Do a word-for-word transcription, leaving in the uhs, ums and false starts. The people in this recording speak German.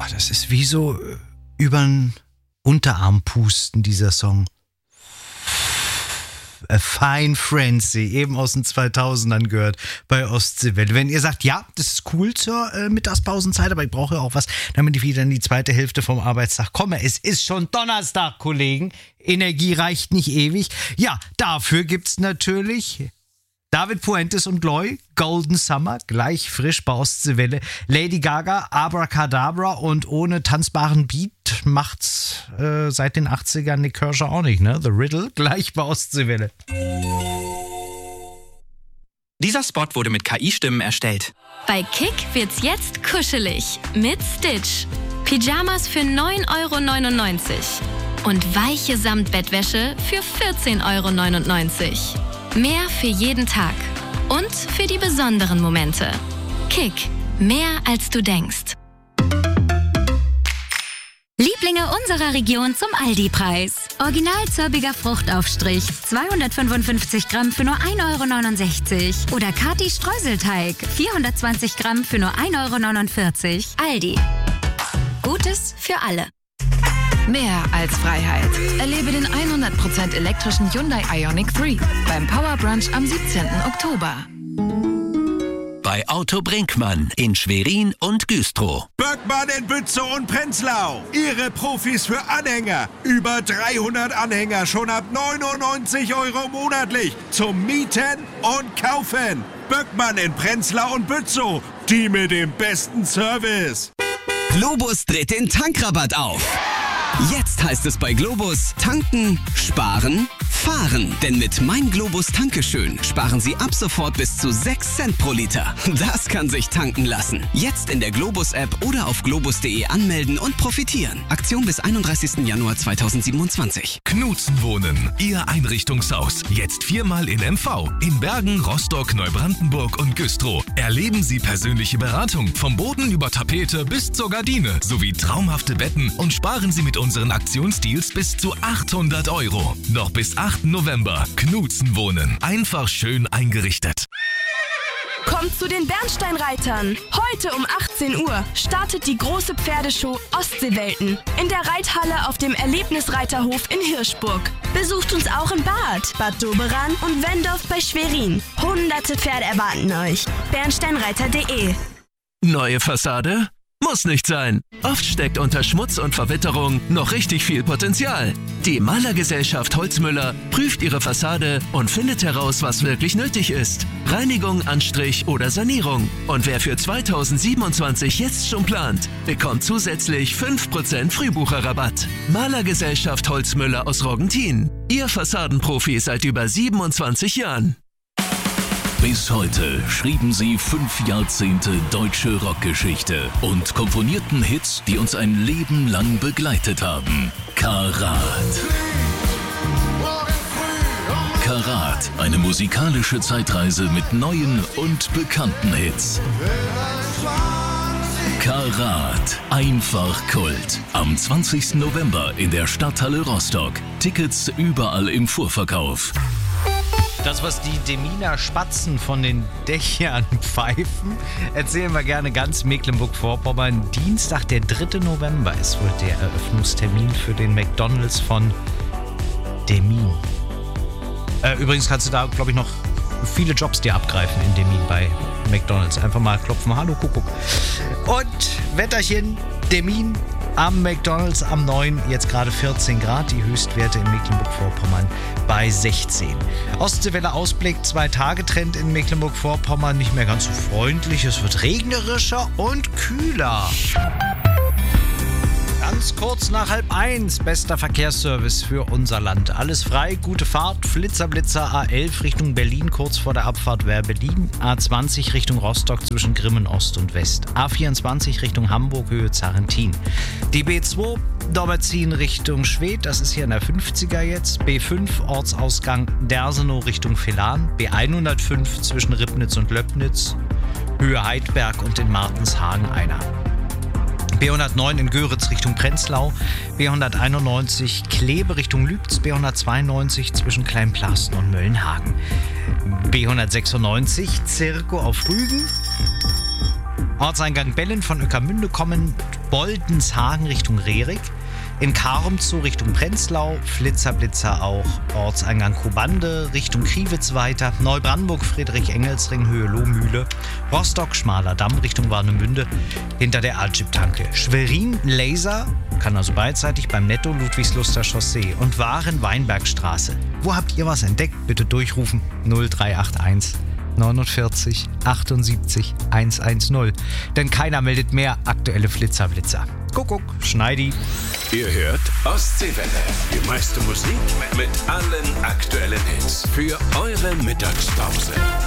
das ist wie so äh, übern Unterarm pusten, dieser Song. A Fine Frenzy, eben aus den zweitausendern gehört bei Ostseewelle. Wenn ihr sagt, ja, das ist cool zur äh, Mittagspausenzeit, aber ich brauche ja auch was, damit ich wieder in die zweite Hälfte vom Arbeitstag komme. Es ist schon Donnerstag, Kollegen. Energie reicht nicht ewig. Ja, dafür gibt's natürlich David Puentes und Loy, Golden Summer, gleich frisch bei Ostseewelle. Lady Gaga, Abracadabra, und ohne tanzbaren Beat macht's äh, seit den achtzigern Nick Kershaw auch nicht, ne? The Riddle, gleich bei Ostseewelle. Dieser Spot wurde mit K I-Stimmen erstellt. Bei Kick wird's jetzt kuschelig mit Stitch. Pyjamas für neun Euro neunundneunzig und weiche Samtbettwäsche für vierzehn Euro neunundneunzig. Mehr für jeden Tag und für die besonderen Momente. Kick, mehr als du denkst. Lieblinge unserer Region zum Aldi-Preis. Original zörbiger Fruchtaufstrich, zweihundertfünfundfünfzig Gramm für nur ein Euro neunundsechzig. Oder Kati Streuselteig, vierhundertzwanzig Gramm für nur ein Euro neunundvierzig. Aldi. Gutes für alle. Mehr als Freiheit. Erlebe den hundert Prozent elektrischen Hyundai Ioniq drei beim Power Brunch am siebzehnten Oktober. Bei Auto Brinkmann in Schwerin und Güstrow. Böckmann in Bützow und Prenzlau. Ihre Profis für Anhänger. Über dreihundert Anhänger schon ab neunundneunzig Euro monatlich. Zum Mieten und Kaufen. Böckmann in Prenzlau und Bützow. Die mit dem besten Service. Globus dreht den Tankrabatt auf. Jetzt heißt es bei Globus: tanken, sparen, fahren. Denn mit Mein Globus Tankeschön sparen Sie ab sofort bis zu sechs Cent pro Liter. Das kann sich tanken lassen. Jetzt in der Globus-App oder auf globus punkt de anmelden und profitieren. Aktion bis einunddreißigsten Januar zweitausendsiebenundzwanzig. Knutzen Wohnen, Ihr Einrichtungshaus. Jetzt viermal in M V. In Bergen, Rostock, Neubrandenburg und Güstrow. Erleben Sie persönliche Beratung vom Boden über Tapete bis zur Gardine sowie traumhafte Betten und sparen Sie mit unseren Aktionsdeals bis zu achthundert Euro. Noch bis achten November. Knutzen Wohnen. Einfach schön eingerichtet. Kommt zu den Bernsteinreitern. Heute um achtzehn Uhr startet die große Pferdeshow Ostseewelten in der Reithalle auf dem Erlebnisreiterhof in Hirschburg. Besucht uns auch im Bad, Bad Doberan und Wendorf bei Schwerin. Hunderte Pferde erwarten euch. bernsteinreiter punkt de. Neue Fassade? Muss nicht sein. Oft steckt unter Schmutz und Verwitterung noch richtig viel Potenzial. Die Malergesellschaft Holzmüller prüft Ihre Fassade und findet heraus, was wirklich nötig ist. Reinigung, Anstrich oder Sanierung. Und wer für zweitausendsiebenundzwanzig jetzt schon plant, bekommt zusätzlich fünf Prozent Frühbucherrabatt. Malergesellschaft Holzmüller aus Roggentin. Ihr Fassadenprofi seit über siebenundzwanzig Jahren. Bis heute schrieben sie fünf Jahrzehnte deutsche Rockgeschichte und komponierten Hits, die uns ein Leben lang begleitet haben. Karat. Karat, eine musikalische Zeitreise mit neuen und bekannten Hits. Karat, einfach Kult. Am zwanzigsten November in der Stadthalle Rostock. Tickets überall im Vorverkauf. Das, was die Deminer Spatzen von den Dächern pfeifen, erzählen wir gerne ganz Mecklenburg-Vorpommern. Dienstag, der dritte November, ist wohl der Eröffnungstermin für den McDonald's von Demmin. Äh, übrigens kannst du da, glaube ich, noch viele Jobs dir abgreifen in Demmin bei McDonald's. Einfach mal klopfen, hallo Kuckuck. Und Wetterchen, Demmin am McDonald's am neun, jetzt gerade vierzehn Grad, die Höchstwerte in Mecklenburg-Vorpommern bei sechzehn. Ostseewelle Ausblick, zwei Tage Trend in Mecklenburg-Vorpommern, nicht mehr ganz so freundlich, es wird regnerischer und kühler. Ganz kurz nach halb eins, bester Verkehrsservice für unser Land. Alles frei, gute Fahrt, Flitzer-Blitzer A elf Richtung Berlin, kurz vor der Abfahrt Werberlin. A zwanzig Richtung Rostock zwischen Grimmen Ost und West. A vierundzwanzig Richtung Hamburg, Höhe Zarentin. Die B zwei, Dobberzin Richtung Schwedt, das ist hier in der fünfziger jetzt. B fünf, Ortsausgang Dersenow Richtung Velan. B hundertfünf zwischen Ribnitz und Löbnitz, Höhe Heidberg und in Martenshagen einer. B hundertneun in Göritz Richtung Prenzlau, B hunderteinundneunzig Kleve Richtung Lübz, B hundertzweiundneunzig zwischen Kleinplasten und Möllenhagen, B hundertsechsundneunzig Zirko auf Rügen, Ortseingang Bellen von Ueckermünde kommen Boldenshagen Richtung Rerik. In Karum zu Richtung Prenzlau, Flitzer, Blitzer auch, Ortseingang Kobande, Richtung Kriwitz weiter, Neubrandenburg, Friedrich-Engels-Ring, Höhe Lohmühle, Rostock, Schmaler Damm Richtung Warnemünde, hinter der Altschipp-Tanke, Schwerin, Laser, kann also beidseitig beim Netto Ludwigsluster Chaussee und Waren, Weinbergstraße. Wo habt ihr was entdeckt? Bitte durchrufen null drei acht eins neunundvierzig achtundsiebzig hundertzehn, denn keiner meldet mehr aktuelle Flitzer-Blitzer. Kuckuck, Schneidi. Ihr hört Ostseewelle. Die meiste Musik mit allen aktuellen Hits für eure Mittagspause.